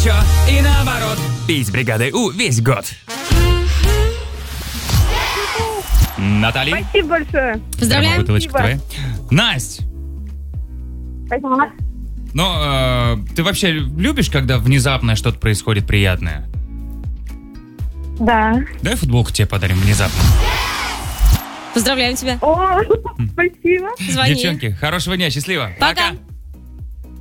еще и наоборот. Пей с бригадой У весь год. Натали. Спасибо большое. Поздравляем. Бутылочка твоя. Насть. Спасибо. Ну, ты вообще любишь, когда внезапно что-то происходит приятное? Да. Давай футболку тебе подарим внезапно. Поздравляем тебя. О, спасибо. Звони. Девчонки, хорошего дня, счастливо. Пока.